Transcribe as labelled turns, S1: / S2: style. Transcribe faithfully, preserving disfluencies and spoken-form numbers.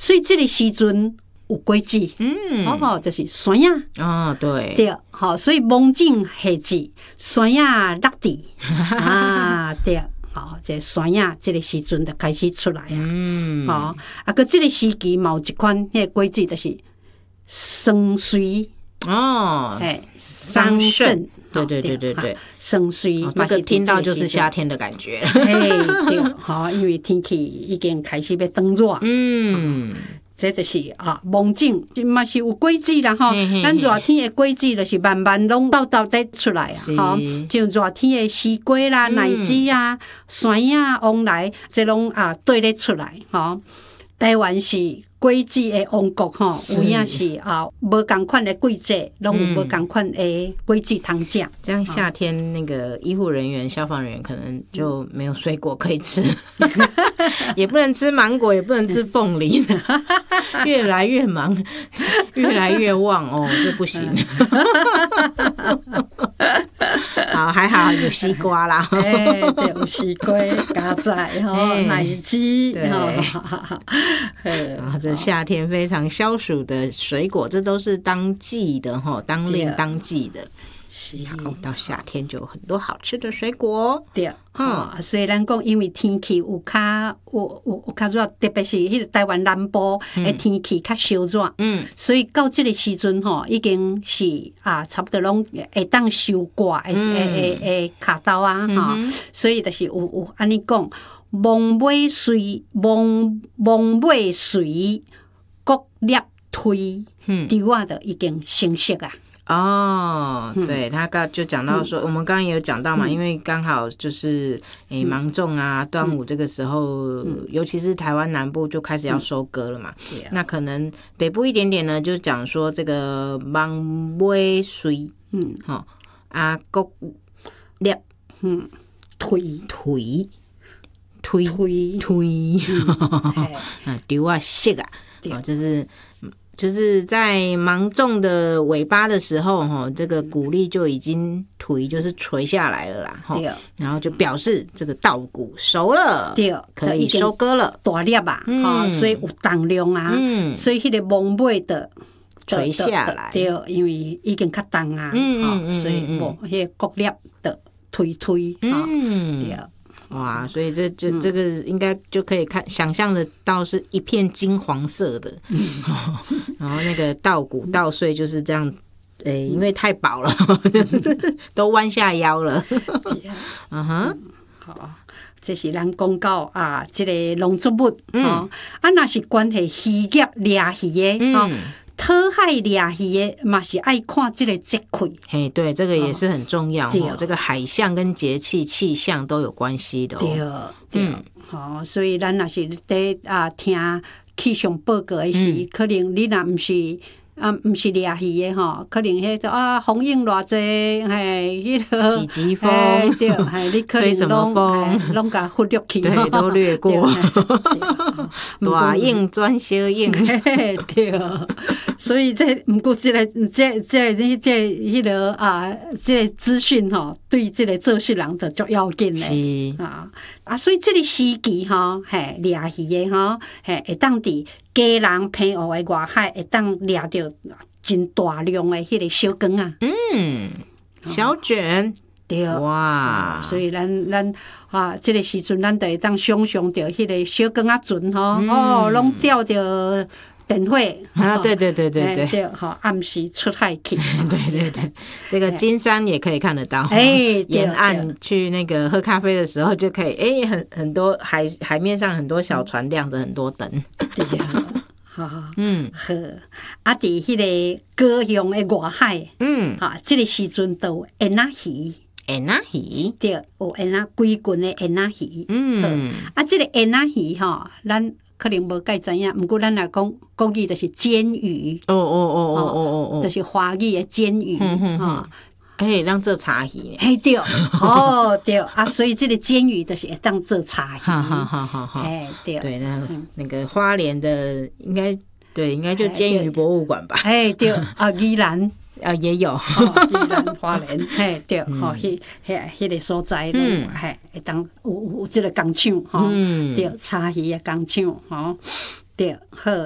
S1: 所以这个时阵有果子，嗯，好好就是山野
S2: 哦，对
S1: 对，好，所以梦境夏季山野落地啊，对。好，这山野这个时阵就开始出来啊。嗯，好，啊，个这个时期嘛有一款迄个果子就是桑水
S2: 哦，
S1: 哎，
S2: 桑葚，对对对对对，
S1: 桑水，
S2: 这个听到就是夏天的感觉。
S1: 哎，对，好，因为天气已经开始要转热。嗯。这就是啊，梦境嘛是有果子啦吼，咱热天的果子就是慢慢拢倒倒得出来啊，吼，像热天的西瓜啦、奶子啊、山野往来，这拢啊对咧出来，吼。台湾是果子的王国吼，有影是啊，无共款的季节，拢有无共款的果子通食。
S2: 这样夏天那个医护人员、消防人员可能就没有水果可以吃，也不能吃芒果，也不能吃凤梨，越来越忙，越来越旺哦，这不行。好，还好有西瓜啦，
S1: 哎，对，有西瓜、咖仔吼、奶鸡，
S2: 对。啊，这夏天非常消暑的水果，这都是当季的哈，当令当季的。好，到夏天就有很多好吃的水果。
S1: 对，嗯，所以咱讲，因为天气有较有有有较热，特别是迄个台湾南部的天气较烧热，嗯，所以到这个时阵吼，已经是啊，差不多拢会当收割的的的卡刀啊，哈，所以就是有有安尼讲。望尾随望望尾随各粒推，丢啊的已经成熟啊。
S2: 哦，对，他刚就讲到说，我们刚刚也有讲到嘛，因为刚好就是诶芒种啊，端午这个时候，尤其是台湾南部就开始要收割了嘛。那可能北部一点点呢，就讲说这个望尾随，嗯，好啊，各粒，嗯，推推。推推推，啊，丢啊色啊，哦，就是就是在芒种的尾巴的时候，哈，这个谷粒就已经推就是垂下来了啦，哈，然后就表示这个稻谷熟了，对，可以收割了，
S1: 大粒啊，哈，所以有重量啊，嗯，所以迄个芒尾的
S2: 垂下来，
S1: 对，因为已经较重啊，嗯，所以无迄个谷粒的推推，嗯，对。
S2: 哇，所以这这这个应该就可以看想象得到是一片金黄色的，嗯哦、然后那个稻谷稻穗就是这样，诶、欸，因为太饱了，都弯下腰了。嗯哼，
S1: 好，这是咱讲到啊，这个农作物，嗯、哦，啊，那是关系渔业掠鱼的，嗯。哦讨海掠鱼的嘛是爱看这个节气，
S2: 嘿，对，这个也是很重要。哦、这个海象跟节气、气象都有关系的、
S1: 哦。对，对，好、嗯哦，所以咱若是在啊听气象报告的时，嗯、可能你若毋是。啊，毋是掠鱼的吼，可能迄个啊风影偌济，嘿，迄个
S2: 几级风，
S1: 对，嘿，你可能拢拢甲忽略去，
S2: 对，都略过。大影转小影，
S1: 对，所以这毋过这个这这这这迄个啊，这个资讯吼，对这个做事人就足要紧嘞，啊啊，所以这个时期吼，嘿，掠鱼的吼，嘿，会当伫家人平湖的外海会当掠到真大量的迄个小羹啊，
S2: 嗯，小卷，
S1: 对，
S2: 哇，
S1: 所以咱咱啊，这个时阵咱就会当想象到迄个小羹啊船吼，哦，拢钓着电火
S2: 啊，对对对对对，
S1: 对，好暗时出海去，
S2: 对对对，这个金山也可以看得到，哎，沿岸去那个喝咖啡的时候就可以，哎，很很多海海面上很多小船亮着很多灯，
S1: 对呀。好，嗯，好，啊，伫迄个高雄的外海，嗯，哈，这个时阵都有雁仔鱼，
S2: 雁仔鱼，
S1: 对，有雁仔规群的雁仔鱼，嗯，啊，这个雁仔鱼吼，咱可能无介知影，毋过咱来讲国语就是煎鱼，
S2: 哦哦哦哦哦哦，
S1: 就是华语的煎鱼，哈。
S2: 哎，当做茶鱼，
S1: 哎对，哦对啊，所以这个煎鱼就是会当做茶鱼，
S2: 哈哈哈哈哈。
S1: 哎对，
S2: 对，那那个花莲的应该对，应该就煎鱼博物馆吧？
S1: 哎对，啊宜兰
S2: 啊也有，
S1: 宜兰花莲，嘿对，吼，迄迄迄个所在咯，嘿会当有有这个工厂，吼，对，茶鱼的工厂，吼，对，好。